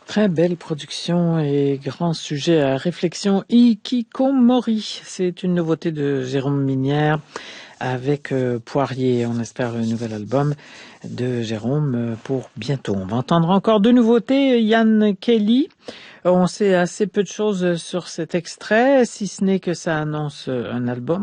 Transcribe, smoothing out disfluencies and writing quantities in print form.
Très belle production et grand sujet à réflexion. Ikikomori, c'est une nouveauté de Jérôme Minière avec Poirier. On espère le nouvel album de Jérôme pour bientôt. On va entendre encore deux nouveautés. Yann Kelly. On sait assez peu de choses sur cet extrait, si ce n'est que ça annonce un album.